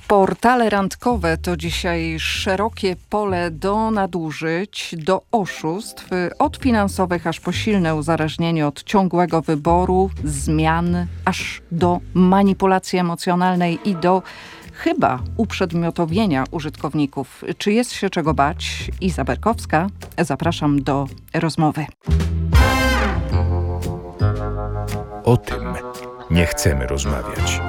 Portale randkowe to dzisiaj szerokie pole do nadużyć, do oszustw, od finansowych aż po silne uzależnienie od ciągłego wyboru, zmian, aż do manipulacji emocjonalnej i do chyba uprzedmiotowienia użytkowników. Czy jest się czego bać? Iza Berkowska, zapraszam do rozmowy. O tym nie chcemy rozmawiać.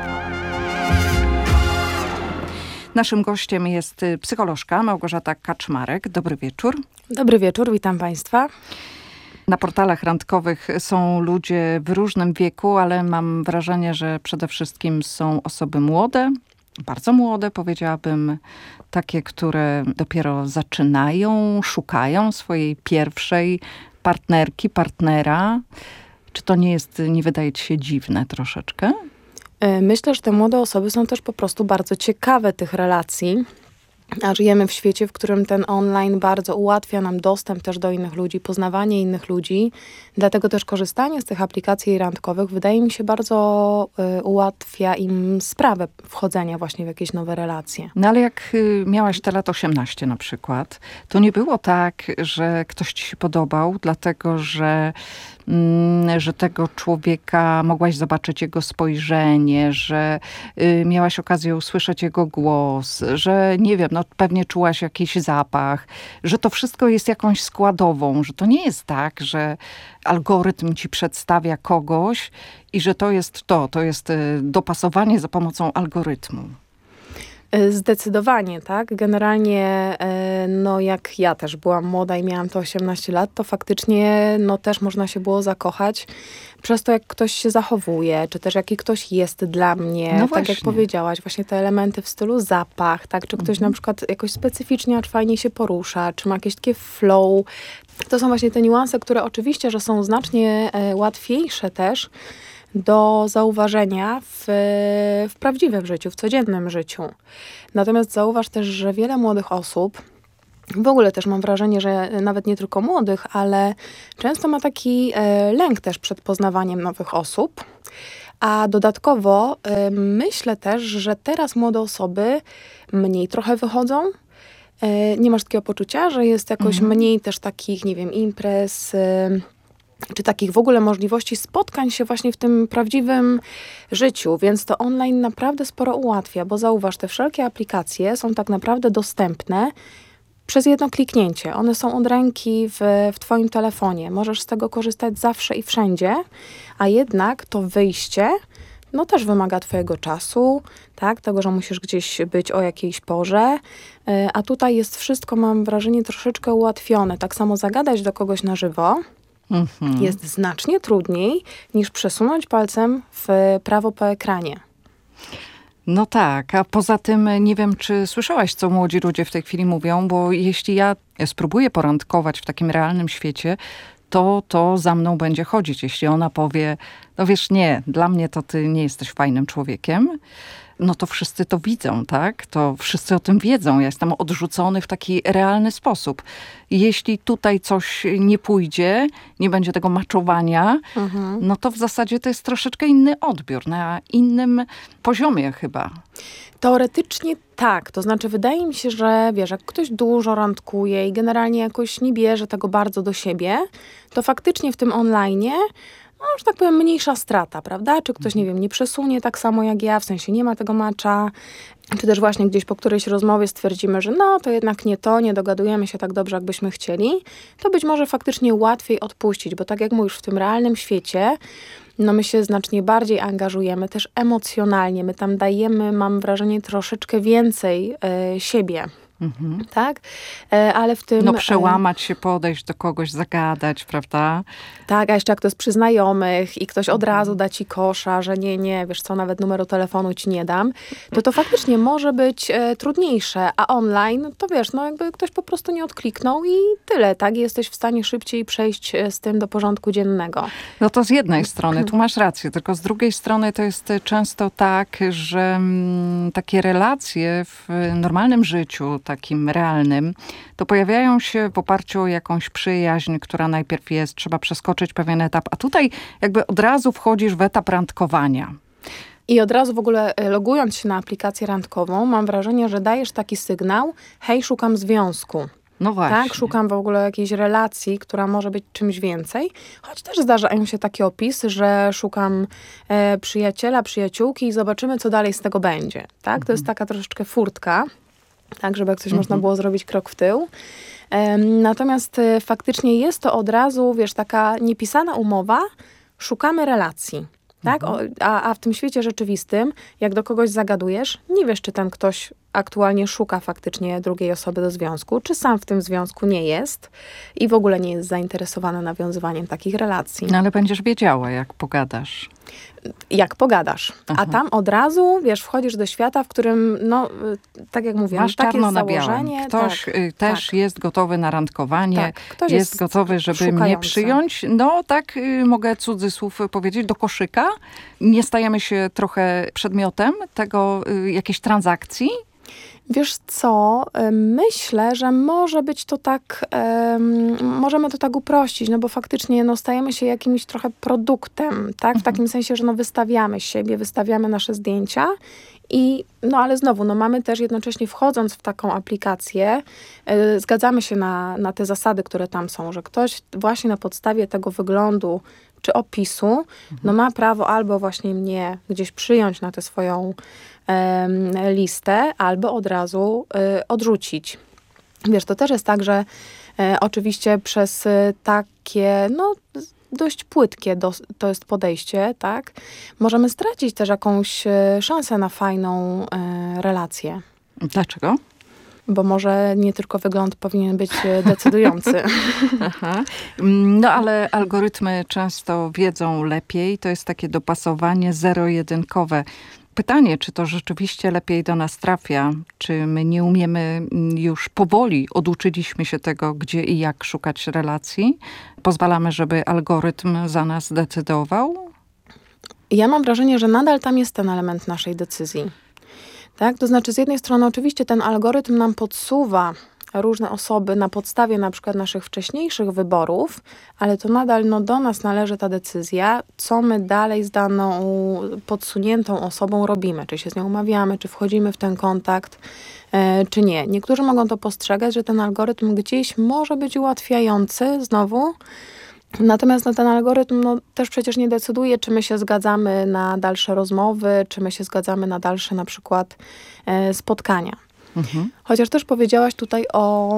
Naszym gościem jest psycholożka Małgorzata Kaczmarek. Dobry wieczór. Dobry wieczór, witam Państwa. Na portalach randkowych są ludzie w różnym wieku, ale mam wrażenie, że przede wszystkim są osoby młode, bardzo młode, powiedziałabym, takie, które dopiero zaczynają, szukają swojej pierwszej partnerki, partnera. Czy to nie wydaje ci się dziwne troszeczkę? Myślę, że te młode osoby są też po prostu bardzo ciekawe tych relacji. A żyjemy w świecie, w którym ten online bardzo ułatwia nam dostęp też do innych ludzi, poznawanie innych ludzi. Dlatego też korzystanie z tych aplikacji randkowych wydaje mi się bardzo ułatwia im sprawę wchodzenia właśnie w jakieś nowe relacje. No ale jak miałaś te lat 18 na przykład, to nie było tak, że ktoś ci się podobał, dlatego że tego człowieka mogłaś zobaczyć jego spojrzenie, że miałaś okazję usłyszeć jego głos, że nie wiem, no pewnie czułaś jakiś zapach, że to wszystko jest jakąś składową, że to nie jest tak, że algorytm ci przedstawia kogoś i że to jest dopasowanie za pomocą algorytmu. Zdecydowanie, tak. Generalnie, no jak ja też byłam młoda i miałam te 18 lat, to faktycznie też można się było zakochać przez to, jak ktoś się zachowuje, czy też jaki ktoś jest dla mnie. No tak jak powiedziałaś, właśnie te elementy w stylu zapach, tak, czy ktoś na przykład jakoś specyficznie, acz fajnie się porusza, czy ma jakieś takie flow. To są właśnie te niuanse, które oczywiście, że są znacznie łatwiejsze też do zauważenia w prawdziwym życiu, w codziennym życiu. Natomiast zauważ też, że wiele młodych osób, w ogóle też mam wrażenie, że nawet nie tylko młodych, ale często ma taki lęk też przed poznawaniem nowych osób. A dodatkowo myślę też, że teraz młode osoby mniej trochę wychodzą. Nie masz takiego poczucia, że jest jakoś mniej też takich, nie wiem, imprez, czy takich w ogóle możliwości spotkań się właśnie w tym prawdziwym życiu, więc to online naprawdę sporo ułatwia, bo zauważ, te wszelkie aplikacje są tak naprawdę dostępne przez jedno kliknięcie. One są od ręki w twoim telefonie. Możesz z tego korzystać zawsze i wszędzie, a jednak to wyjście też wymaga twojego czasu, tak, tego, że musisz gdzieś być o jakiejś porze, a tutaj jest wszystko, mam wrażenie, troszeczkę ułatwione. Tak samo zagadać do kogoś na żywo jest znacznie trudniej niż przesunąć palcem w prawo po ekranie. No tak, a poza tym nie wiem, czy słyszałaś, co młodzi ludzie w tej chwili mówią, bo jeśli ja spróbuję porandkować w takim realnym świecie, to za mną będzie chodzić. Jeśli ona powie, no wiesz, nie, dla mnie to ty nie jesteś fajnym człowiekiem, no to wszyscy to widzą, tak? To wszyscy o tym wiedzą. Ja jestem odrzucony w taki realny sposób. Jeśli tutaj coś nie pójdzie, nie będzie tego maczowania, no to w zasadzie to jest troszeczkę inny odbiór, na innym poziomie chyba. Teoretycznie tak. To znaczy wydaje mi się, że wiesz, jak ktoś dużo randkuje i generalnie jakoś nie bierze tego bardzo do siebie, to faktycznie w tym online'ie że tak powiem, mniejsza strata, prawda? Czy ktoś, nie wiem, nie przesunie tak samo jak ja, w sensie nie ma tego matcha, czy też właśnie gdzieś po którejś rozmowie stwierdzimy, że to jednak nie to, nie dogadujemy się tak dobrze, jakbyśmy chcieli, to być może faktycznie łatwiej odpuścić, bo tak jak mówisz, w tym realnym świecie, my się znacznie bardziej angażujemy, też emocjonalnie, my tam dajemy, mam wrażenie, troszeczkę więcej siebie. Tak? Ale w tym... przełamać się, podejść do kogoś, zagadać, prawda? Tak, a jeszcze jak to jest przy znajomych i ktoś od razu da ci kosza, że nie, wiesz co, nawet numeru telefonu ci nie dam, to faktycznie może być trudniejsze, a online, to wiesz, jakby ktoś po prostu nie odkliknął i tyle, tak? Jesteś w stanie szybciej przejść z tym do porządku dziennego. No to z jednej strony, tu masz rację, tylko z drugiej strony to jest często tak, że takie relacje w normalnym życiu, takim realnym, to pojawiają się w oparciu o jakąś przyjaźń, która najpierw jest, trzeba przeskoczyć pewien etap, a tutaj jakby od razu wchodzisz w etap randkowania. I od razu w ogóle logując się na aplikację randkową, mam wrażenie, że dajesz taki sygnał, hej, szukam związku. No właśnie. Tak, szukam w ogóle jakiejś relacji, która może być czymś więcej. Choć też zdarzają się takie opisy, że szukam przyjaciela, przyjaciółki i zobaczymy, co dalej z tego będzie. Tak, to jest taka troszeczkę furtka, tak, żeby jak coś można było zrobić krok w tył. Natomiast faktycznie jest to od razu, wiesz, taka niepisana umowa, szukamy relacji. Tak? A w tym świecie rzeczywistym, jak do kogoś zagadujesz, nie wiesz, czy ten ktoś aktualnie szuka faktycznie drugiej osoby do związku, czy sam w tym związku nie jest i w ogóle nie jest zainteresowany nawiązywaniem takich relacji. No ale będziesz wiedziała, jak pogadasz. Jak pogadasz. Aha. A tam od razu, wiesz, wchodzisz do świata, w którym, no, tak jak mówiłam, Masz takie czarno jest na białym. założenie. Ktoś też jest gotowy na randkowanie, Tak, ktoś jest gotowy, żeby mnie szukający. przyjąć. No tak, mogę cudzysłów powiedzieć, do koszyka. Nie stajemy się trochę przedmiotem tego, jakiejś transakcji. Wiesz co, myślę, że może być to tak, możemy to tak uprościć, no bo faktycznie no, stajemy się jakimś trochę produktem, tak? W takim sensie, że no, wystawiamy siebie, wystawiamy nasze zdjęcia i no ale znowu, no mamy też jednocześnie wchodząc w taką aplikację, zgadzamy się na te zasady, które tam są, że ktoś właśnie na podstawie tego wyglądu czy opisu, no ma prawo albo właśnie mnie gdzieś przyjąć na tę swoją listę, albo od razu odrzucić. Wiesz, to też jest tak, że oczywiście przez takie, no dość płytkie to jest podejście, tak? Możemy stracić też jakąś szansę na fajną relację. Dlaczego? Bo może nie tylko wygląd powinien być decydujący. Aha. No ale algorytmy często wiedzą lepiej. To jest takie dopasowanie zero-jedynkowe. Pytanie, czy to rzeczywiście lepiej do nas trafia? Czy my nie umiemy już powoli, oduczyliśmy się tego, gdzie i jak szukać relacji? Pozwalamy, żeby algorytm za nas decydował? Ja mam wrażenie, że nadal tam jest ten element naszej decyzji. Tak? To znaczy z jednej strony oczywiście ten algorytm nam podsuwa różne osoby na podstawie na przykład naszych wcześniejszych wyborów, ale to nadal no, do nas należy ta decyzja, co my dalej z daną podsuniętą osobą robimy. Czy się z nią umawiamy, czy wchodzimy w ten kontakt, czy nie. Niektórzy mogą to postrzegać, że ten algorytm gdzieś może być ułatwiający znowu, natomiast no, ten algorytm no, też przecież nie decyduje, czy my się zgadzamy na dalsze rozmowy, czy my się zgadzamy na dalsze na przykład spotkania. Chociaż też powiedziałaś tutaj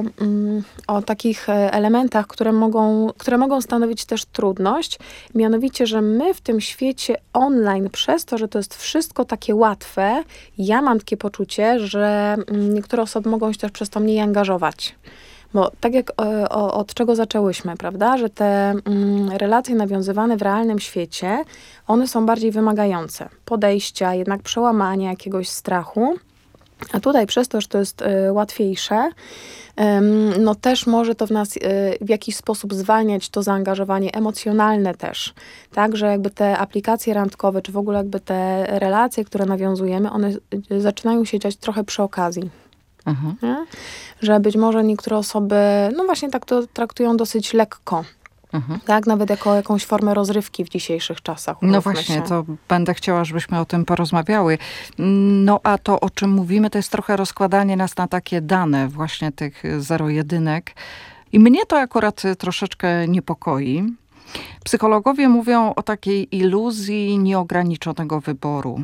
o takich elementach, które mogą stanowić też trudność. Mianowicie, że my w tym świecie online, przez to, że to jest wszystko takie łatwe, ja mam takie poczucie, że niektóre osoby mogą się też przez to mniej angażować. Bo tak jak od czego zaczęłyśmy, prawda, że te relacje nawiązywane w realnym świecie, one są bardziej wymagające. Podejścia, jednak przełamania jakiegoś strachu. A tutaj przez to, że to jest łatwiejsze, no też może to w nas w jakiś sposób zwalniać to zaangażowanie emocjonalne też. Tak, że jakby te aplikacje randkowe, czy w ogóle jakby te relacje, które nawiązujemy, one zaczynają się dziać trochę przy okazji. Nie? Że być może niektóre osoby, no właśnie tak to traktują dosyć lekko. Tak, nawet jako jakąś formę rozrywki w dzisiejszych czasach. No właśnie, to będę chciała, żebyśmy o tym porozmawiały. No a to, o czym mówimy, to jest trochę rozkładanie nas na takie dane właśnie tych zero-jedynek. I mnie to akurat troszeczkę niepokoi. Psychologowie mówią o takiej iluzji nieograniczonego wyboru.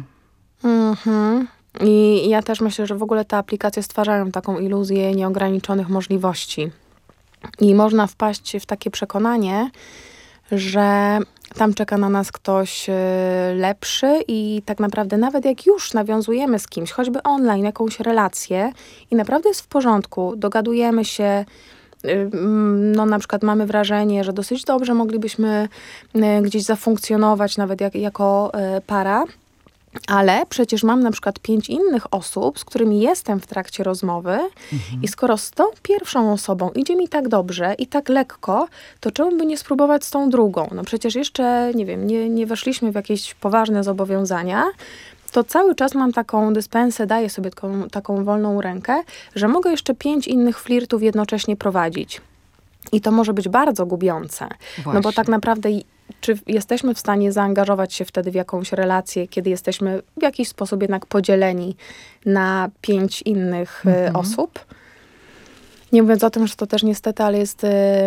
I ja też myślę, że w ogóle te aplikacje stwarzają taką iluzję nieograniczonych możliwości. I można wpaść w takie przekonanie, że tam czeka na nas ktoś lepszy i tak naprawdę nawet jak już nawiązujemy z kimś, choćby online, jakąś relację i naprawdę jest w porządku, dogadujemy się, no na przykład mamy wrażenie, że dosyć dobrze moglibyśmy gdzieś zafunkcjonować nawet jako para, ale przecież mam na przykład 5 innych osób, z którymi jestem w trakcie rozmowy i skoro z tą pierwszą osobą idzie mi tak dobrze i tak lekko, to czemu by nie spróbować z tą drugą? No przecież jeszcze, nie wiem, nie weszliśmy w jakieś poważne zobowiązania, to cały czas mam taką dyspensę, daję sobie taką wolną rękę, że mogę jeszcze 5 innych flirtów jednocześnie prowadzić. I to może być bardzo gubiące. Właśnie. No bo tak naprawdę czy jesteśmy w stanie zaangażować się wtedy w jakąś relację, kiedy jesteśmy w jakiś sposób jednak podzieleni na 5 innych osób. Nie mówiąc o tym, że to też niestety, ale jest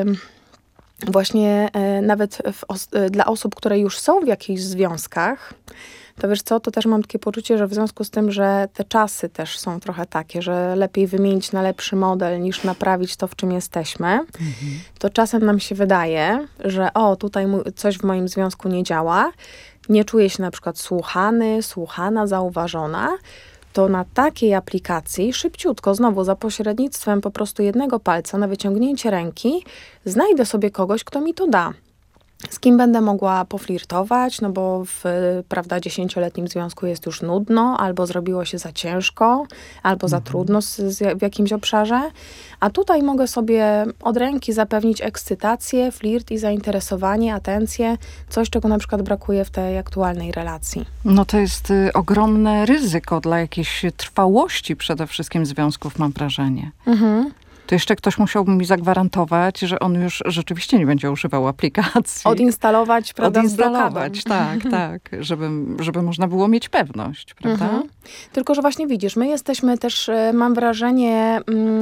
właśnie nawet dla osób, które już są w jakichś związkach, to wiesz co, to też mam takie poczucie, że w związku z tym, że te czasy też są trochę takie, że lepiej wymienić na lepszy model, niż naprawić to, w czym jesteśmy, to czasem nam się wydaje, że tutaj coś w moim związku nie działa, nie czuję się na przykład słuchana, zauważona, to na takiej aplikacji szybciutko, znowu za pośrednictwem po prostu jednego palca na wyciągnięcie ręki, znajdę sobie kogoś, kto mi to da. Z kim będę mogła poflirtować, no bo w 10-letnim związku jest już nudno, albo zrobiło się za ciężko, albo za trudno w jakimś obszarze. A tutaj mogę sobie od ręki zapewnić ekscytację, flirt i zainteresowanie, atencję, coś, czego na przykład brakuje w tej aktualnej relacji. No to jest ogromne ryzyko dla jakiejś trwałości przede wszystkim związków, mam wrażenie. To jeszcze ktoś musiałby mi zagwarantować, że on już rzeczywiście nie będzie używał aplikacji. Odinstalować, prawda, z blokadą. Tak, żeby można było mieć pewność, prawda? Tylko, że właśnie widzisz, my jesteśmy też, mam wrażenie,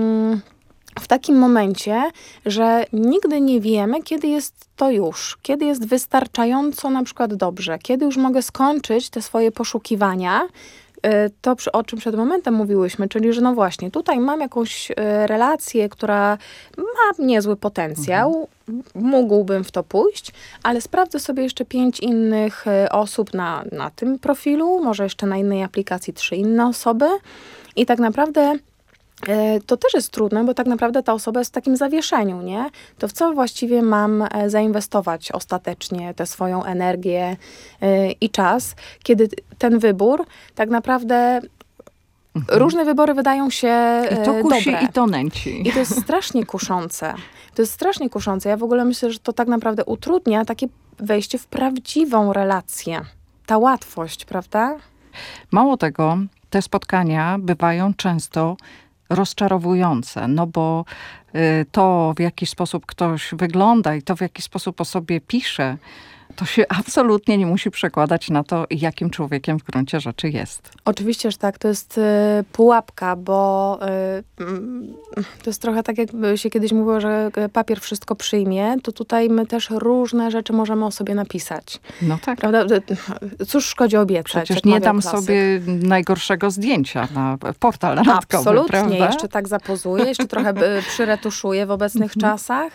w takim momencie, że nigdy nie wiemy, kiedy jest to już, kiedy jest wystarczająco na przykład dobrze, kiedy już mogę skończyć te swoje poszukiwania. To, o czym przed momentem mówiłyśmy, czyli, że no właśnie, tutaj mam jakąś relację, która ma niezły potencjał, mógłbym w to pójść, ale sprawdzę sobie jeszcze 5 innych osób na tym profilu, może jeszcze na innej aplikacji 3 inne osoby i tak naprawdę to też jest trudne, bo tak naprawdę ta osoba jest w takim zawieszeniu, nie? To w co właściwie mam zainwestować ostatecznie tę swoją energię i czas, kiedy ten wybór tak naprawdę różne wybory wydają się I to kusi, dobre. i to nęci. I to jest strasznie kuszące. Ja w ogóle myślę, że to tak naprawdę utrudnia takie wejście w prawdziwą relację. Ta łatwość, prawda? Mało tego, te spotkania bywają często rozczarowujące, no bo to, w jaki sposób ktoś wygląda i to, w jaki sposób o sobie pisze, to się absolutnie nie musi przekładać na to, jakim człowiekiem w gruncie rzeczy jest. Oczywiście, że tak. To jest pułapka, bo to jest trochę tak, jak się kiedyś mówiło, że papier wszystko przyjmie, to tutaj my też różne rzeczy możemy o sobie napisać. No tak. Prawda? Cóż szkodzi obiecać? Przecież nie dam sobie najgorszego zdjęcia na portal randkowy, absolutnie, prawda? Jeszcze tak zapozuję, jeszcze trochę przyretuszuję w obecnych czasach.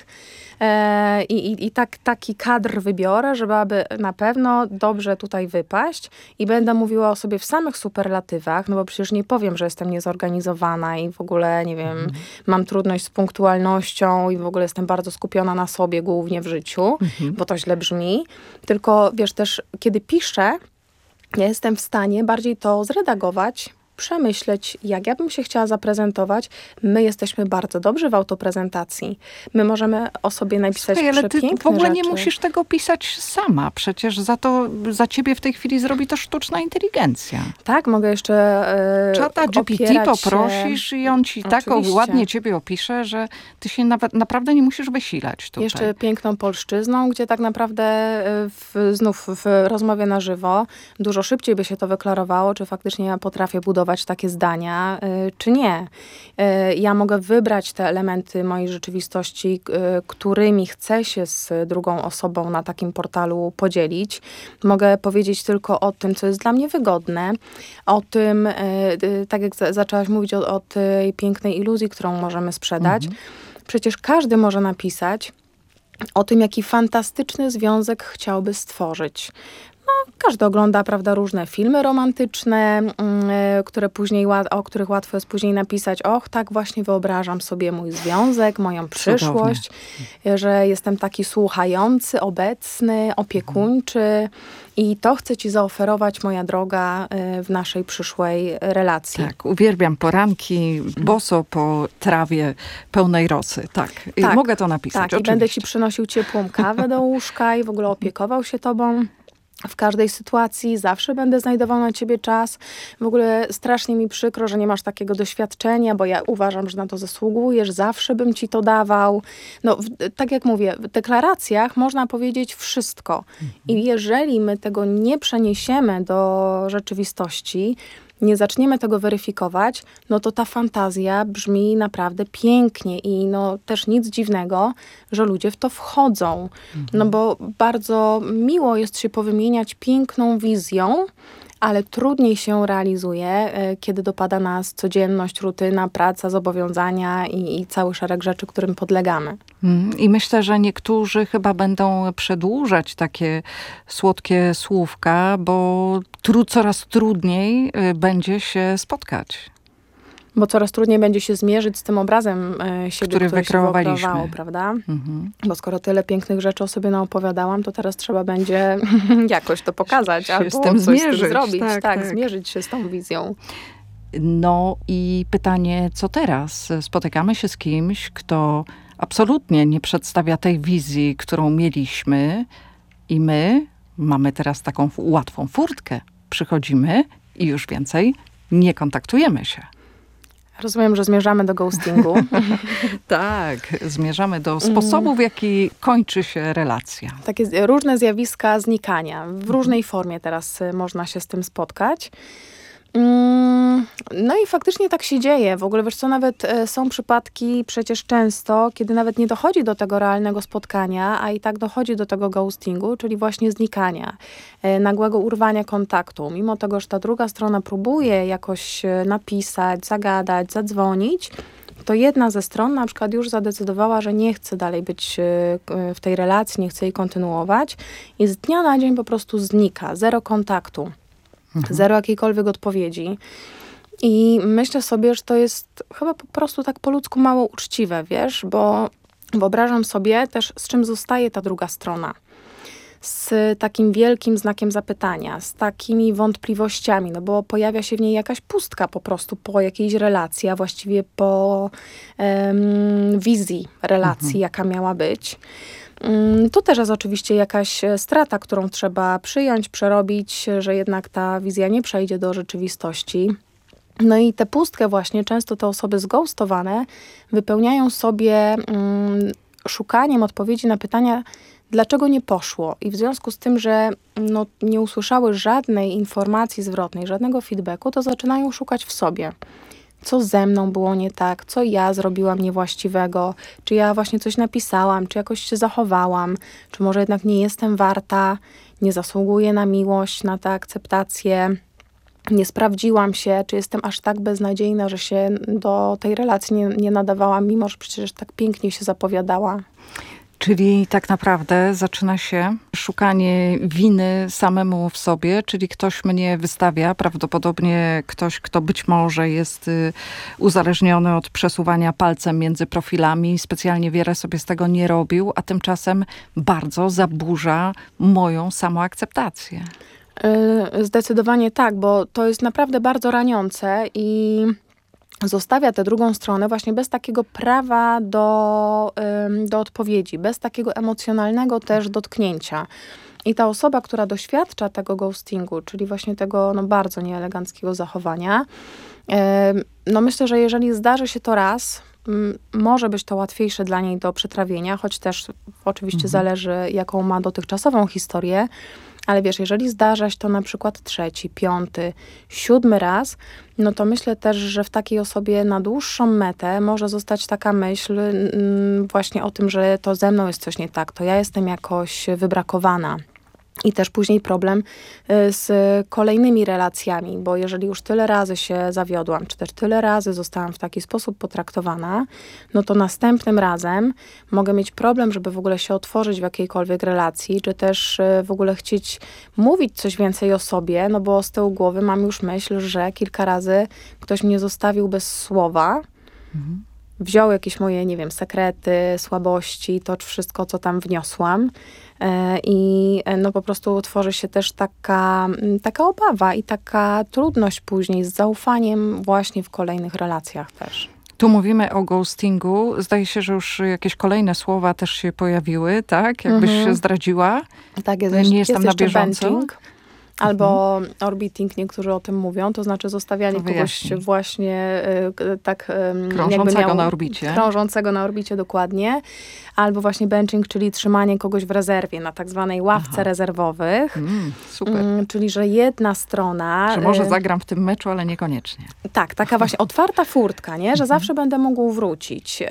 I taki kadr wybiorę, żeby na pewno dobrze tutaj wypaść i będę mówiła o sobie w samych superlatywach, no bo przecież nie powiem, że jestem niezorganizowana i w ogóle, nie wiem, mam trudność z punktualnością i w ogóle jestem bardzo skupiona na sobie głównie w życiu, bo to źle brzmi. Tylko wiesz też, kiedy piszę, ja jestem w stanie bardziej to zredagować, przemyśleć, jak ja bym się chciała zaprezentować. My jesteśmy bardzo dobrzy w autoprezentacji. My możemy o sobie napisać przepiękne rzeczy. Ale ty w ogóle nie musisz tego pisać sama. Przecież za ciebie w tej chwili zrobi to sztuczna inteligencja. Tak, mogę jeszcze Czata GPT poprosisz i on ci tak ładnie ciebie opisze, że ty się naprawdę nie musisz wysilać tutaj. Jeszcze piękną polszczyzną, gdzie tak naprawdę znów w rozmowie na żywo dużo szybciej by się to wyklarowało, czy faktycznie ja potrafię budować takie zdania, czy nie. Ja mogę wybrać te elementy mojej rzeczywistości, którymi chcę się z drugą osobą na takim portalu podzielić. Mogę powiedzieć tylko o tym, co jest dla mnie wygodne, o tym, tak jak zaczęłaś mówić o tej pięknej iluzji, którą możemy sprzedać. Przecież każdy może napisać o tym, jaki fantastyczny związek chciałby stworzyć. Każdy ogląda, prawda, różne filmy romantyczne, o których łatwo jest później napisać, tak właśnie wyobrażam sobie mój związek, moją przyszłość, że jestem taki słuchający, obecny, opiekuńczy i to chcę ci zaoferować, moja droga, w naszej przyszłej relacji. Tak, uwielbiam poranki boso po trawie pełnej rosy. Tak. Mogę to napisać, tak, oczywiście. I będę ci przynosił ciepłą kawę do łóżka i w ogóle opiekował się tobą. w każdej sytuacji, zawsze będę znajdowała na ciebie czas. W ogóle strasznie mi przykro, że nie masz takiego doświadczenia, bo ja uważam, że na to zasługujesz, zawsze bym ci to dawał. No, tak jak mówię, w deklaracjach można powiedzieć wszystko. I jeżeli my tego nie przeniesiemy do rzeczywistości, nie zaczniemy tego weryfikować, no to ta fantazja brzmi naprawdę pięknie i no też nic dziwnego, że ludzie w to wchodzą. No bo bardzo miło jest się powymieniać piękną wizją, ale trudniej się realizuje, kiedy dopada nas codzienność, rutyna, praca, zobowiązania i cały szereg rzeczy, którym podlegamy. I myślę, że niektórzy chyba będą przedłużać takie słodkie słówka, bo coraz trudniej będzie się spotkać. Bo coraz trudniej będzie się zmierzyć z tym obrazem siebie, który wykreowaliśmy, wykreowało, prawda? Bo skoro tyle pięknych rzeczy o sobie naopowiadałam, to teraz trzeba będzie jakoś to pokazać, się albo z tym coś zmierzyć. z tym zrobić. Tak. Zmierzyć się z tą wizją. No i pytanie, co teraz? Spotykamy się z kimś, kto absolutnie nie przedstawia tej wizji, którą mieliśmy i my mamy teraz taką łatwą furtkę. Przychodzimy i już więcej nie kontaktujemy się. Rozumiem, że zmierzamy do ghostingu. Tak, zmierzamy do sposobu, w jaki kończy się relacja. Takie różne zjawiska znikania. W różnej formie teraz można się z tym spotkać. No i faktycznie tak się dzieje. W ogóle wiesz co, nawet są przypadki przecież często, kiedy nawet nie dochodzi do tego realnego spotkania, a i tak dochodzi do tego ghostingu, czyli właśnie znikania, nagłego urwania kontaktu. Mimo tego, że ta druga strona próbuje jakoś napisać, zagadać, zadzwonić, to jedna ze stron na przykład już zadecydowała, że nie chce dalej być w tej relacji, nie chce jej kontynuować i z dnia na dzień po prostu znika, zero kontaktu. Zero jakiejkolwiek odpowiedzi. I myślę sobie, że to jest chyba po prostu tak po ludzku mało uczciwe, wiesz, bo wyobrażam sobie też, z czym zostaje ta druga strona. Z takim wielkim znakiem zapytania, z takimi wątpliwościami, no bo pojawia się w niej jakaś pustka po prostu po jakiejś relacji, a właściwie po wizji relacji, jaka miała być. To też jest oczywiście jakaś strata, którą trzeba przyjąć, przerobić, że jednak ta wizja nie przejdzie do rzeczywistości. No i tę pustkę właśnie często te osoby zghostowane wypełniają sobie szukaniem odpowiedzi na pytania, dlaczego nie poszło. I w związku z tym, że no, nie usłyszały żadnej informacji zwrotnej, żadnego feedbacku, to zaczynają szukać w sobie. Co ze mną było nie tak, co ja zrobiłam niewłaściwego, czy ja właśnie coś napisałam, czy jakoś się zachowałam, czy może jednak nie jestem warta, nie zasługuję na miłość, na tę akceptację, nie sprawdziłam się, czy jestem aż tak beznadziejna, że się do tej relacji nie nadawałam, mimo że przecież tak pięknie się zapowiadała. Czyli tak naprawdę zaczyna się szukanie winy samemu w sobie, czyli ktoś mnie wystawia, prawdopodobnie ktoś, kto być może jest uzależniony od przesuwania palcem między profilami, specjalnie wiele sobie z tego nie robił, a tymczasem bardzo zaburza moją samoakceptację. Zdecydowanie tak, bo to jest naprawdę bardzo raniące i zostawia tę drugą stronę właśnie bez takiego prawa do odpowiedzi, bez takiego emocjonalnego też dotknięcia. I ta osoba, która doświadcza tego ghostingu, czyli właśnie tego no, bardzo nieeleganckiego zachowania, no myślę, że jeżeli zdarzy się to raz, może być to łatwiejsze dla niej do przetrawienia, choć też oczywiście zależy, jaką ma dotychczasową historię. Ale wiesz, jeżeli zdarza się to na przykład 3., 5., 7. raz, no to myślę też, że w takiej osobie na dłuższą metę może zostać taka myśl właśnie o tym, że to ze mną jest coś nie tak, to ja jestem jakoś wybrakowana. I też później problem z kolejnymi relacjami, bo jeżeli już tyle razy się zawiodłam, czy też tyle razy zostałam w taki sposób potraktowana, no to następnym razem mogę mieć problem, żeby w ogóle się otworzyć w jakiejkolwiek relacji, czy też w ogóle chcieć mówić coś więcej o sobie, no bo z tyłu głowy mam już myśl, że kilka razy ktoś mnie zostawił bez słowa, wziął jakieś moje, nie wiem, sekrety, słabości, to wszystko, co tam wniosłam. I no po prostu tworzy się też taka obawa i taka trudność później z zaufaniem właśnie w kolejnych relacjach też. Tu mówimy o ghostingu. Zdaje się, że już jakieś kolejne słowa też się pojawiły, tak? Jakbyś zdradziła. Tak, jest, Nie jest jestem na jeszcze bieżąco. benching. Albo orbiting, niektórzy o tym mówią, to znaczy zostawianie To kogoś wyjaśnij. właśnie tak Krążącego na orbicie. Krążącego na orbicie, dokładnie. Albo właśnie benching, czyli trzymanie kogoś w rezerwie, na tak zwanej ławce rezerwowych. Super. Czyli, że jedna strona... Że może zagram w tym meczu, ale niekoniecznie. Tak, taka właśnie otwarta furtka, nie? Że zawsze będę mógł wrócić.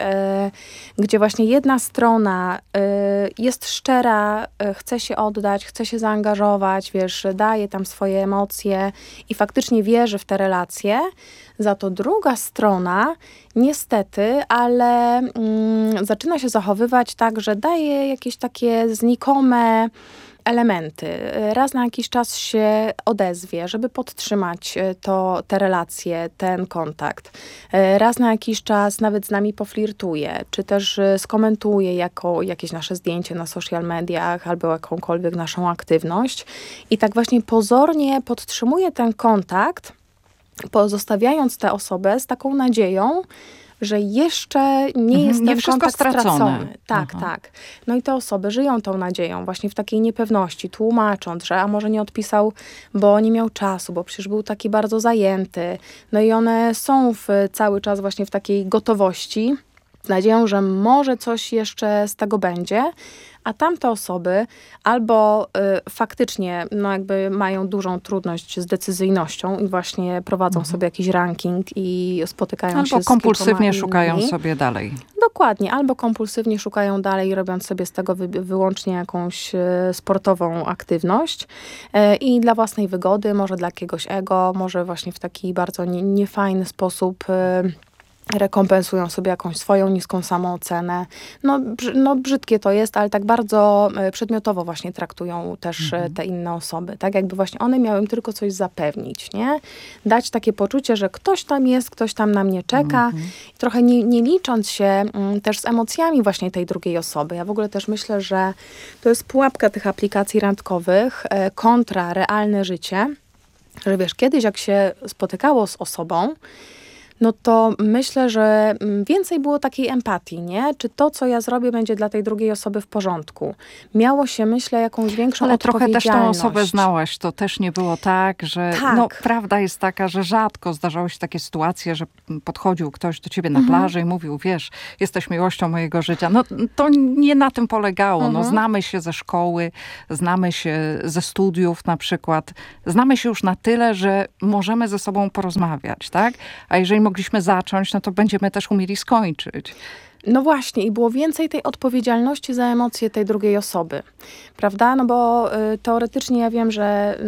Gdzie właśnie jedna strona jest szczera, chce się oddać, chce się zaangażować, wiesz, daje tam swoje emocje i faktycznie wierzy w te relacje. Za to druga strona, niestety, ale zaczyna się zachowywać tak, że daje jakieś takie znikome elementy. Raz na jakiś czas się odezwie, żeby podtrzymać te relacje, ten kontakt. Raz na jakiś czas nawet z nami poflirtuje, czy też skomentuje jakieś nasze zdjęcie na social mediach albo jakąkolwiek naszą aktywność. I tak właśnie pozornie podtrzymuje ten kontakt, pozostawiając tę osobę z taką nadzieją, że jeszcze nie jest Nie ten wszystko kontakt stracone. stracony. Tak, tak. No i te osoby żyją tą nadzieją, właśnie w takiej niepewności, tłumacząc, że a może nie odpisał, bo nie miał czasu, bo przecież był taki bardzo zajęty. No i one są cały czas właśnie w takiej gotowości, z nadzieją, że może coś jeszcze z tego będzie, a tamte osoby albo faktycznie no jakby mają dużą trudność z decyzyjnością i właśnie prowadzą sobie jakiś ranking i spotykają się Albo z kompulsywnie kilkoma szukają innymi. sobie dalej. Dokładnie, albo kompulsywnie szukają dalej, robiąc sobie z tego wyłącznie jakąś sportową aktywność i dla własnej wygody, może dla jakiegoś ego, może właśnie w taki bardzo niefajny sposób rekompensują sobie jakąś swoją niską samoocenę. No brzydkie to jest, ale tak bardzo przedmiotowo właśnie traktują też te inne osoby. Tak jakby właśnie one miały im tylko coś zapewnić, nie? Dać takie poczucie, że ktoś tam jest, ktoś tam na mnie czeka. I trochę nie licząc się też z emocjami właśnie tej drugiej osoby. Ja w ogóle też myślę, że to jest pułapka tych aplikacji randkowych kontra realne życie. Że wiesz, kiedyś jak się spotykało z osobą, no to myślę, że więcej było takiej empatii, nie? Czy to, co ja zrobię, będzie dla tej drugiej osoby w porządku? Miało się, myślę, jakąś większą Ale trochę też tą odpowiedzialność. osobę znałaś. To też nie było tak, że... Tak. No, prawda jest taka, że rzadko zdarzały się takie sytuacje, że podchodził ktoś do ciebie na plaży i mówił, wiesz, jesteś miłością mojego życia. No to nie na tym polegało. No, znamy się ze szkoły, znamy się ze studiów na przykład. Znamy się już na tyle, że możemy ze sobą porozmawiać, tak? A jeżeli mogliśmy zacząć, no to będziemy też umieli skończyć. No właśnie, i było więcej tej odpowiedzialności za emocje tej drugiej osoby, prawda? No bo teoretycznie ja wiem, że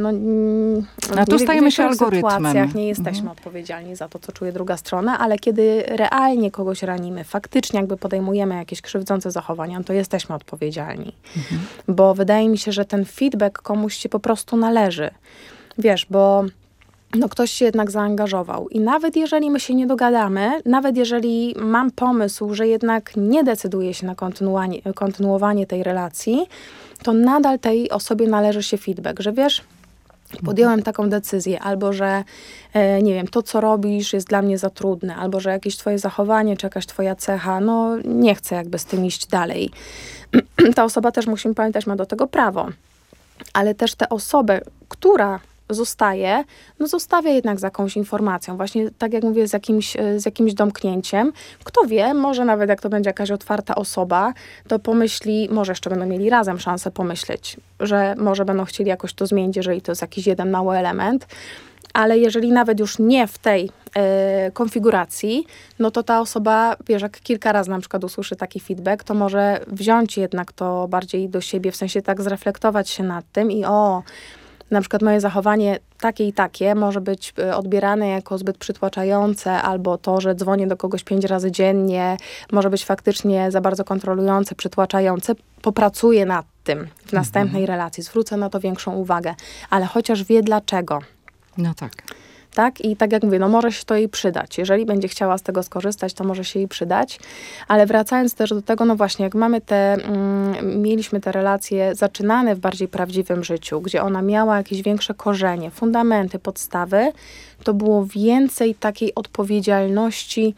A tu w stajemy się niektórych algorytmem. sytuacjach nie jesteśmy odpowiedzialni za to, co czuje druga strona, ale kiedy realnie kogoś ranimy, faktycznie jakby podejmujemy jakieś krzywdzące zachowania, to jesteśmy odpowiedzialni. Bo wydaje mi się, że ten feedback komuś się po prostu należy. Wiesz, bo ktoś się jednak zaangażował. I nawet jeżeli my się nie dogadamy, nawet jeżeli mam pomysł, że jednak nie decyduję się na kontynuowanie tej relacji, to nadal tej osobie należy się feedback, że wiesz, podjąłem taką decyzję, albo że nie wiem, to co robisz jest dla mnie za trudne, albo że jakieś twoje zachowanie, czy jakaś twoja cecha, no nie chcę jakby z tym iść dalej. Ta osoba też, musimy pamiętać, ma do tego prawo. Ale też tę osobę, która zostaje, zostawia jednak z jakąś informacją. Właśnie tak jak mówię, z jakimś domknięciem. Kto wie, może nawet jak to będzie jakaś otwarta osoba, to pomyśli, może jeszcze będą mieli razem szansę pomyśleć, że może będą chcieli jakoś to zmienić, jeżeli to jest jakiś jeden mały element. Ale jeżeli nawet już nie w tej konfiguracji, no to ta osoba, wiesz, jak kilka razy na przykład usłyszy taki feedback, to może wziąć jednak to bardziej do siebie, w sensie tak zreflektować się nad tym i na przykład moje zachowanie takie i takie może być odbierane jako zbyt przytłaczające, albo to, że dzwonię do kogoś 5 razy dziennie, może być faktycznie za bardzo kontrolujące, przytłaczające. Popracuję nad tym w następnej relacji, zwrócę na to większą uwagę, ale chociaż wie dlaczego. No tak. Tak? I tak jak mówię, może się to jej przydać. Jeżeli będzie chciała z tego skorzystać, to może się jej przydać. Ale wracając też do tego, właśnie jak mamy mieliśmy te relacje zaczynane w bardziej prawdziwym życiu, gdzie ona miała jakieś większe korzenie, fundamenty, podstawy, to było więcej takiej odpowiedzialności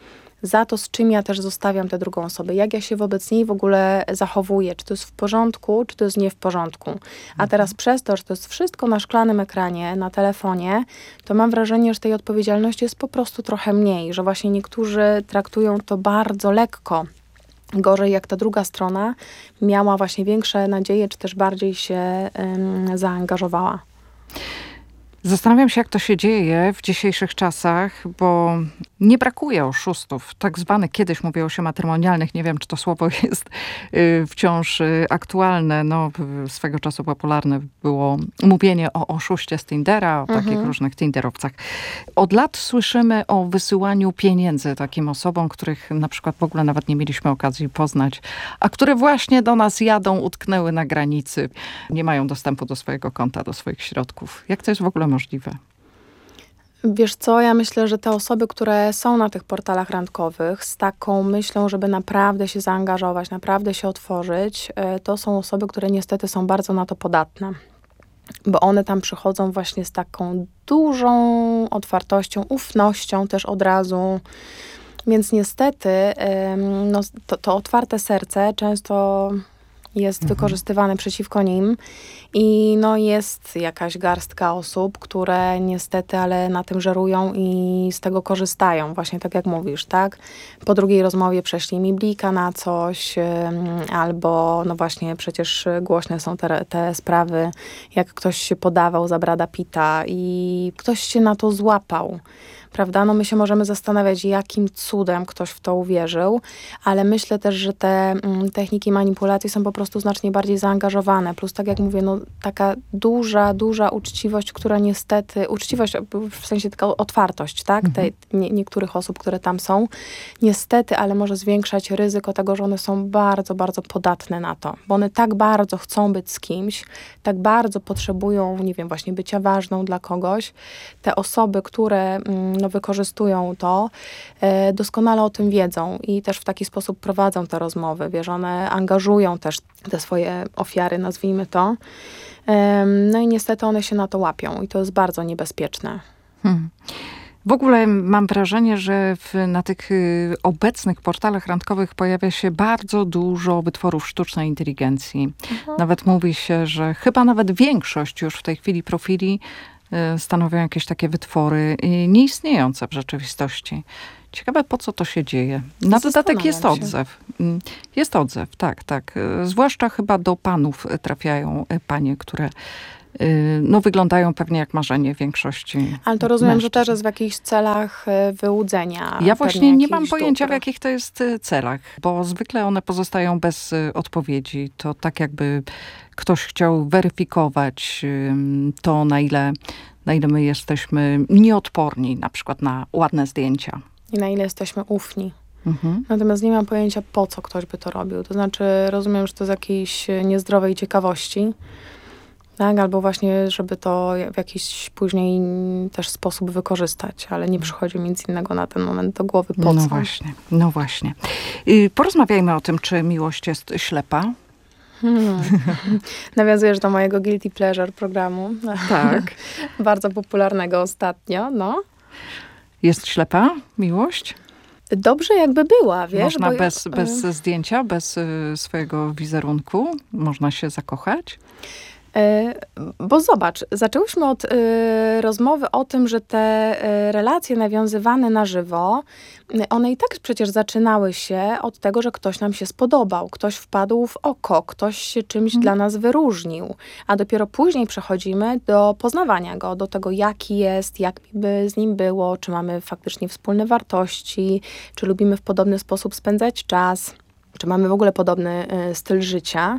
za to, z czym ja też zostawiam tę drugą osobę. Jak ja się wobec niej w ogóle zachowuję. Czy to jest w porządku, czy to jest nie w porządku. A teraz przez to, że to jest wszystko na szklanym ekranie, na telefonie, to mam wrażenie, że tej odpowiedzialności jest po prostu trochę mniej. Że właśnie niektórzy traktują to bardzo lekko. Gorzej, jak ta druga strona miała właśnie większe nadzieje, czy też bardziej się zaangażowała. Zastanawiam się, jak to się dzieje w dzisiejszych czasach, bo nie brakuje oszustów, tak zwanych, kiedyś mówiło się matrymonialnych, nie wiem, czy to słowo jest wciąż aktualne. No, swego czasu popularne było mówienie o oszuście z Tindera, o takich różnych tinderowcach. Od lat słyszymy o wysyłaniu pieniędzy takim osobom, których na przykład w ogóle nawet nie mieliśmy okazji poznać, a które właśnie do nas jadą, utknęły na granicy, nie mają dostępu do swojego konta, do swoich środków. Jak to jest w ogóle możliwe? Wiesz co, ja myślę, że te osoby, które są na tych portalach randkowych z taką myślą, żeby naprawdę się zaangażować, naprawdę się otworzyć, to są osoby, które niestety są bardzo na to podatne. Bo one tam przychodzą właśnie z taką dużą otwartością, ufnością też od razu. Więc niestety no, to otwarte serce często jest wykorzystywane przeciwko nim i no jest jakaś garstka osób, które niestety, ale na tym żerują i z tego korzystają. Właśnie tak jak mówisz, tak? Po drugiej rozmowie prześlij mi blika na coś albo no właśnie przecież głośne są te sprawy, jak ktoś się podawał za Brada Pitta i ktoś się na to złapał. Prawda? No my się możemy zastanawiać, jakim cudem ktoś w to uwierzył, ale myślę też, że te techniki manipulacji są po prostu znacznie bardziej zaangażowane. Plus, tak jak mówię, no taka duża uczciwość, która niestety, uczciwość w sensie taka otwartość, tak? Niektórych osób, które tam są, niestety, ale może zwiększać ryzyko tego, że one są bardzo, bardzo podatne na to. Bo one tak bardzo chcą być z kimś, tak bardzo potrzebują, nie wiem, właśnie bycia ważną dla kogoś. Te osoby, które no, wykorzystują to, doskonale o tym wiedzą i też w taki sposób prowadzą te rozmowy. Wiesz, one angażują też te swoje ofiary, nazwijmy to. No i niestety one się na to łapią i to jest bardzo niebezpieczne. W ogóle mam wrażenie, że na tych obecnych portalach randkowych pojawia się bardzo dużo wytworów sztucznej inteligencji. Nawet mówi się, że chyba nawet większość już w tej chwili profili stanowią jakieś takie wytwory nieistniejące w rzeczywistości. Ciekawe, po co to się dzieje. Na dodatek jest odzew. Jest odzew, tak. Zwłaszcza chyba do panów trafiają panie, które no, wyglądają pewnie jak marzenie większości. Ale to rozumiem, mężczyzn. że też jest w jakichś celach wyłudzenia. Ja właśnie nie mam pojęcia, dóbr. w jakich to jest celach, bo zwykle one pozostają bez odpowiedzi. To tak jakby ktoś chciał weryfikować to, na ile my jesteśmy nieodporni, na przykład na ładne zdjęcia. I na ile jesteśmy ufni. Natomiast nie mam pojęcia, po co ktoś by to robił. To znaczy, rozumiem, że to z jakiejś niezdrowej ciekawości, tak? Albo właśnie, żeby to w jakiś później też sposób wykorzystać, ale nie przychodzi mi nic innego na ten moment do głowy, po co. No właśnie. Porozmawiajmy o tym, czy miłość jest ślepa. Nawiązujesz do mojego guilty pleasure programu. Tak. Bardzo popularnego ostatnio, no. Jest ślepa miłość? Dobrze jakby była, wiesz. Można bo bez zdjęcia, bez swojego wizerunku, można się zakochać? Bo zobacz, zaczęłyśmy od rozmowy o tym, że te relacje nawiązywane na żywo, one i tak przecież zaczynały się od tego, że ktoś nam się spodobał, ktoś wpadł w oko, ktoś się czymś dla nas wyróżnił, a dopiero później przechodzimy do poznawania go, do tego, jaki jest, jak by z nim było, czy mamy faktycznie wspólne wartości, czy lubimy w podobny sposób spędzać czas, czy mamy w ogóle podobny styl życia.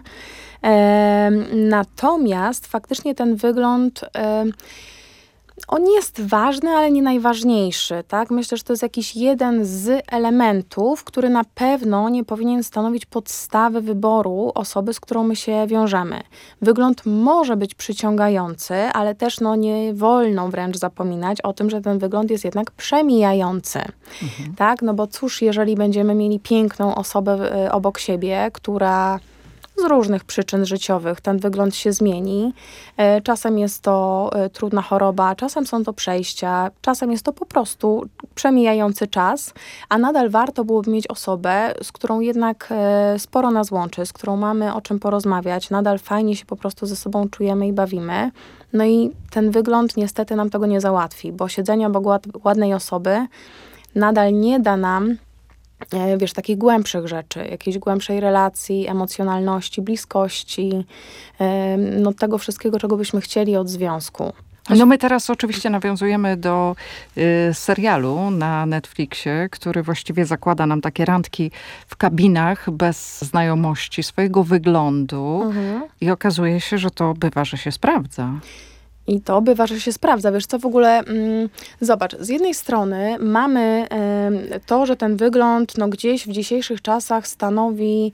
Natomiast faktycznie ten wygląd, on jest ważny, ale nie najważniejszy, tak? Myślę, że to jest jakiś jeden z elementów, który na pewno nie powinien stanowić podstawy wyboru osoby, z którą my się wiążemy. Wygląd może być przyciągający, ale też no, nie wolno wręcz zapominać o tym, że ten wygląd jest jednak przemijający, tak? No bo cóż, jeżeli będziemy mieli piękną osobę obok siebie, która z różnych przyczyn życiowych ten wygląd się zmieni. Czasem jest to trudna choroba, czasem są to przejścia, czasem jest to po prostu przemijający czas, a nadal warto byłoby mieć osobę, z którą jednak sporo nas łączy, z którą mamy o czym porozmawiać, nadal fajnie się po prostu ze sobą czujemy i bawimy. No i ten wygląd niestety nam tego nie załatwi, bo siedzenie obok ładnej osoby nadal nie da nam takich głębszych rzeczy, jakiejś głębszej relacji, emocjonalności, bliskości, tego wszystkiego, czego byśmy chcieli od związku. No my teraz oczywiście nawiązujemy do serialu na Netflixie, który właściwie zakłada nam takie randki w kabinach bez znajomości swojego wyglądu i okazuje się, że to bywa, że się sprawdza. I to bywa, że się sprawdza. Wiesz co, w ogóle zobacz, z jednej strony mamy to, że ten wygląd gdzieś w dzisiejszych czasach stanowi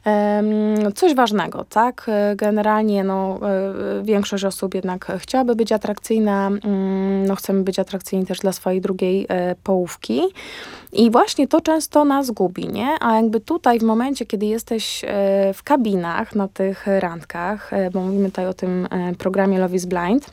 coś ważnego, tak? Generalnie większość osób jednak chciałaby być atrakcyjna, chcemy być atrakcyjni też dla swojej drugiej połówki. I właśnie to często nas gubi, nie? A jakby tutaj w momencie, kiedy jesteś w kabinach na tych randkach, bo mówimy tutaj o tym programie Love is Blind,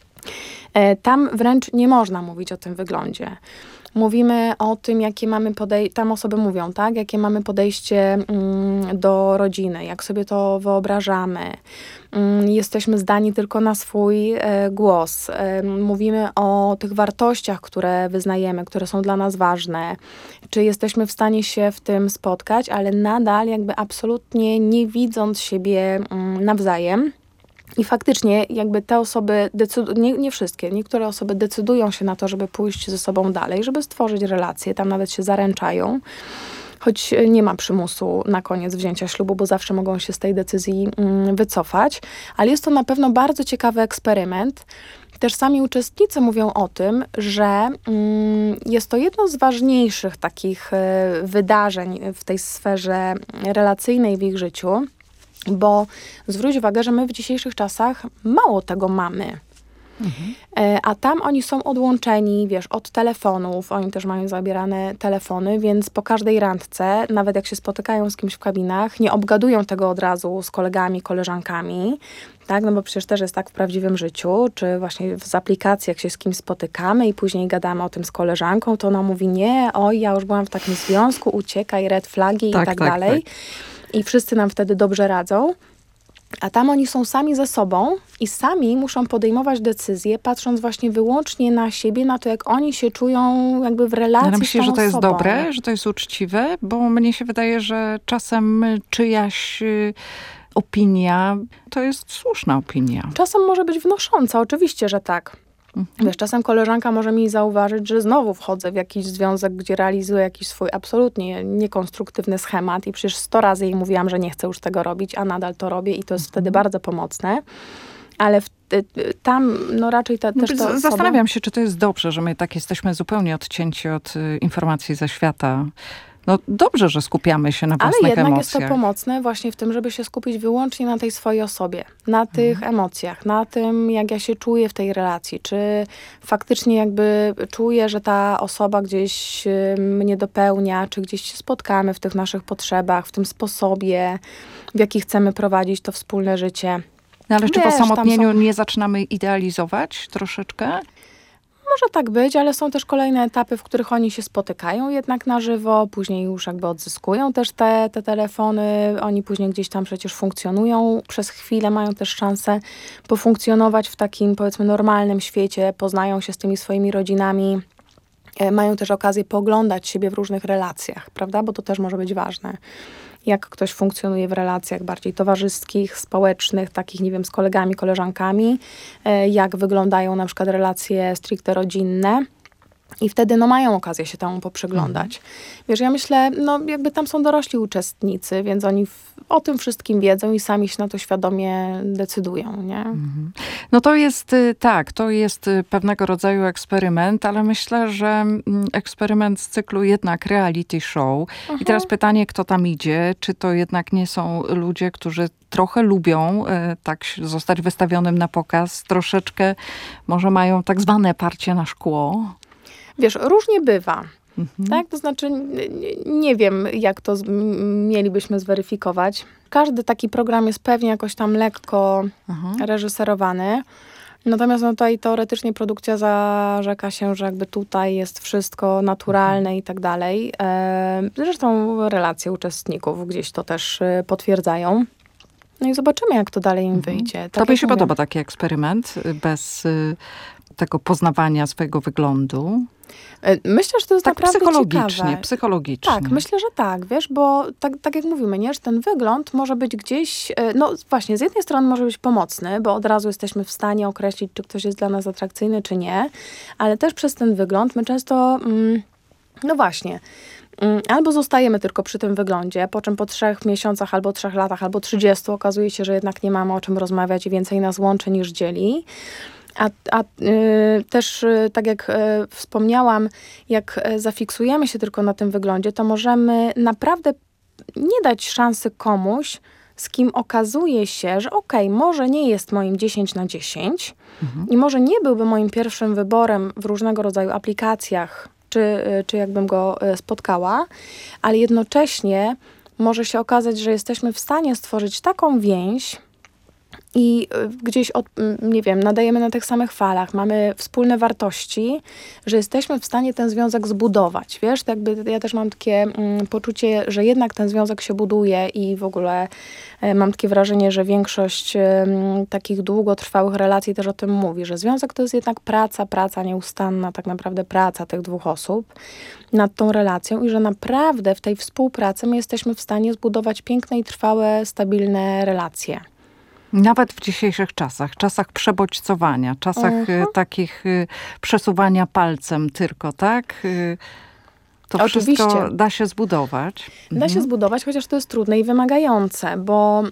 tam wręcz nie można mówić o tym wyglądzie. Mówimy o tym, jakie mamy tam osoby mówią, tak? Jakie mamy podejście do rodziny, jak sobie to wyobrażamy. Jesteśmy zdani tylko na swój głos. Mówimy o tych wartościach, które wyznajemy, które są dla nas ważne. Czy jesteśmy w stanie się w tym spotkać, ale nadal jakby absolutnie nie widząc siebie nawzajem. I faktycznie jakby te osoby, nie wszystkie, niektóre osoby decydują się na to, żeby pójść ze sobą dalej, żeby stworzyć relacje, tam nawet się zaręczają, choć nie ma przymusu na koniec wzięcia ślubu, bo zawsze mogą się z tej decyzji wycofać, ale jest to na pewno bardzo ciekawy eksperyment. Też sami uczestnicy mówią o tym, że jest to jedno z ważniejszych takich wydarzeń w tej sferze relacyjnej w ich życiu, bo zwróć uwagę, że my w dzisiejszych czasach mało tego mamy. A tam oni są odłączeni, od telefonów, oni też mają zabierane telefony, więc po każdej randce, nawet jak się spotykają z kimś w kabinach, nie obgadują tego od razu z kolegami, koleżankami, tak, bo przecież też jest tak w prawdziwym życiu, czy właśnie z aplikacji, jak się z kimś spotykamy i później gadamy o tym z koleżanką, to ona mówi, nie, oj, ja już byłam w takim związku, uciekaj, red flagi i tak dalej. Tak. I wszyscy nam wtedy dobrze radzą. A tam oni są sami ze sobą i sami muszą podejmować decyzje, patrząc właśnie wyłącznie na siebie, na to, jak oni się czują jakby w relacji z tą myślisz, że to jest osobą. dobre, że to jest uczciwe? Bo mnie się wydaje, że czasem czyjaś opinia to jest słuszna opinia. Czasem może być wnosząca, oczywiście, że tak. Czasem koleżanka może mi zauważyć, że znowu wchodzę w jakiś związek, gdzie realizuję jakiś swój absolutnie niekonstruktywny schemat i przecież 100 razy jej mówiłam, że nie chcę już tego robić, a nadal to robię i to jest wtedy bardzo pomocne. Ale tam raczej też to Zastanawiam się, czy to jest dobrze, że my tak jesteśmy zupełnie odcięci od informacji ze świata. Dobrze, że skupiamy się na własnych emocjach. Ale jednak jest to pomocne właśnie w tym, żeby się skupić wyłącznie na tej swojej osobie, na tych emocjach, na tym, jak ja się czuję w tej relacji. Czy faktycznie jakby czuję, że ta osoba gdzieś mnie dopełnia, czy gdzieś się spotkamy w tych naszych potrzebach, w tym sposobie, w jaki chcemy prowadzić to wspólne życie. Ale czy po osamotnieniu nie zaczynamy idealizować troszeczkę? Może tak być, ale są też kolejne etapy, w których oni się spotykają jednak na żywo, później już jakby odzyskują też te telefony, oni później gdzieś tam przecież funkcjonują przez chwilę, mają też szansę pofunkcjonować w takim powiedzmy normalnym świecie, poznają się z tymi swoimi rodzinami, mają też okazję pooglądać siebie w różnych relacjach, prawda, bo to też może być ważne. Jak ktoś funkcjonuje w relacjach bardziej towarzyskich, społecznych, takich, nie wiem, z kolegami, koleżankami, jak wyglądają na przykład relacje stricte rodzinne. I wtedy mają okazję się temu poprzyglądać. Ja myślę, jakby tam są dorośli uczestnicy, więc oni o tym wszystkim wiedzą i sami się na to świadomie decydują, nie? To jest tak, to jest pewnego rodzaju eksperyment, ale myślę, że eksperyment z cyklu jednak reality show. I teraz pytanie, kto tam idzie? Czy to jednak nie są ludzie, którzy trochę lubią tak zostać wystawionym na pokaz, troszeczkę może mają tak zwane parcie na szkło? Różnie bywa. Tak, to znaczy nie wiem, jak to mielibyśmy zweryfikować. Każdy taki program jest pewnie jakoś tam lekko reżyserowany. Natomiast tutaj teoretycznie produkcja zarzeka się, że jakby tutaj jest wszystko naturalne i tak dalej. Zresztą relacje uczestników gdzieś to też potwierdzają. No i zobaczymy, jak to dalej im wyjdzie. Tak Tobie jak się mówię. podoba taki eksperyment bez tego poznawania swojego wyglądu? Myślę, że to jest Tak naprawdę ciekawe. psychologicznie. Tak, myślę, że tak, wiesz, bo tak jak mówimy, nie, że ten wygląd może być gdzieś, no właśnie, z jednej strony może być pomocny, bo od razu jesteśmy w stanie określić, czy ktoś jest dla nas atrakcyjny, czy nie, ale też przez ten wygląd my często, no właśnie, albo zostajemy tylko przy tym wyglądzie, po czym po 3 miesiącach, albo 3 latach, albo 30 okazuje się, że jednak nie mamy o czym rozmawiać i więcej nas łączy niż dzieli. Też, tak jak wspomniałam, jak zafiksujemy się tylko na tym wyglądzie, to możemy naprawdę nie dać szansy komuś, z kim okazuje się, że może nie jest moim 10 na 10 i może nie byłby moim pierwszym wyborem w różnego rodzaju aplikacjach, czy jakbym go spotkała, ale jednocześnie może się okazać, że jesteśmy w stanie stworzyć taką więź, i gdzieś, nie wiem, nadajemy na tych samych falach, mamy wspólne wartości, że jesteśmy w stanie ten związek zbudować. Wiesz, tak jakby ja też mam takie poczucie, że jednak ten związek się buduje i w ogóle mam takie wrażenie, że większość takich długotrwałych relacji też o tym mówi, że związek to jest jednak praca nieustanna, tak naprawdę praca tych 2 osób nad tą relacją i że naprawdę w tej współpracy my jesteśmy w stanie zbudować piękne i trwałe, stabilne relacje. Nawet w dzisiejszych czasach przebodźcowania, czasach takich przesuwania palcem tylko, tak? To Oczywiście. wszystko da się zbudować. Da się zbudować, chociaż to jest trudne i wymagające, bo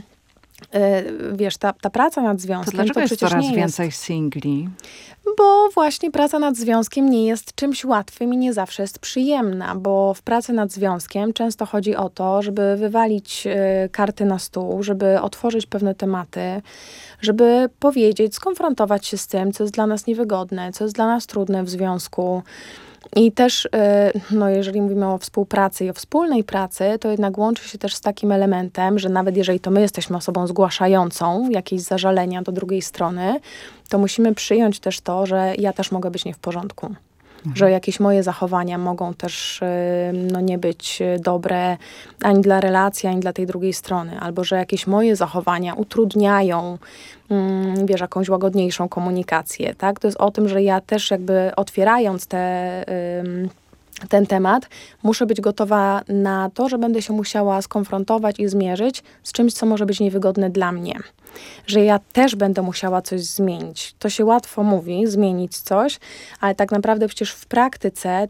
wiesz, ta praca nad To związkiem dlaczego to jest przecież coraz nie więcej singli? Bo właśnie praca nad związkiem nie jest czymś łatwym i nie zawsze jest przyjemna, bo w pracy nad związkiem często chodzi o to, żeby wywalić karty na stół, żeby otworzyć pewne tematy, żeby powiedzieć, skonfrontować się z tym, co jest dla nas niewygodne, co jest dla nas trudne w związku. I też, no jeżeli mówimy o współpracy i o wspólnej pracy, to jednak łączy się też z takim elementem, że nawet jeżeli to my jesteśmy osobą zgłaszającą jakieś zażalenia do drugiej strony, to musimy przyjąć też to, że ja też mogę być nie w porządku. Że jakieś moje zachowania mogą też nie być dobre ani dla relacji, ani dla tej drugiej strony. Albo że jakieś moje zachowania utrudniają wiesz, jakąś łagodniejszą komunikację. Tak? To jest o tym, że ja też jakby otwierając ten temat, muszę być gotowa na to, że będę się musiała skonfrontować i zmierzyć z czymś, co może być niewygodne dla mnie. Że ja też będę musiała coś zmienić. To się łatwo mówi, zmienić coś, ale tak naprawdę przecież w praktyce